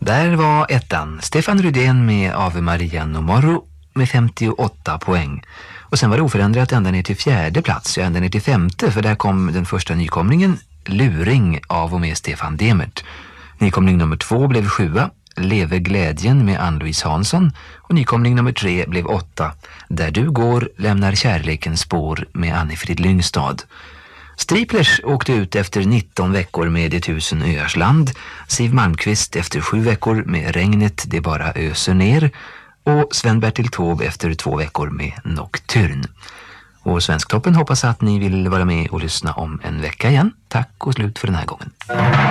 Där var ettan. Stefan Rydén med Ave Maria Nomorro med 58 poäng. Och sen var det oförändrat ända ner till fjärde plats, ja ända ner till femte, för där kom den första nykomlingen, Luring av och med Stefan Demert. Nykomling nummer 2 blev 7, Leve glädjen med Ann-Louise Hansson, och nykomling nummer 3 blev 8, Där du går lämnar kärlekens spår med Anne-Frid Lyngstad. Striplers åkte ut efter 19 veckor med Det 1000 öars land, Siv Malmqvist efter 7 veckor med Regnet det bara öser ner, och Sven-Bertil Taube efter 2 veckor med Nocturne. Och Svensktoppen hoppas att ni vill vara med och lyssna om en vecka igen. Tack och slut för den här gången.